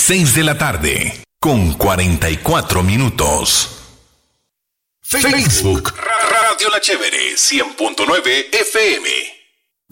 6 de la tarde, con 44 minutos. Facebook Radio La Chévere 100.9 FM.